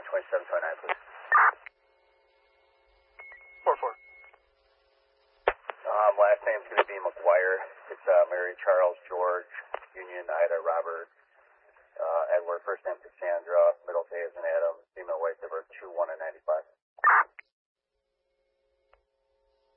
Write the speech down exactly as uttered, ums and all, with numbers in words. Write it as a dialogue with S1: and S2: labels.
S1: twenty-seven twenty-nine, please.
S2: four four.
S1: Um, last name's going to be McGuire. It's uh, Mary, Charles, George, Union, Ida, Robert, uh, Edward. First name Cassandra, middle day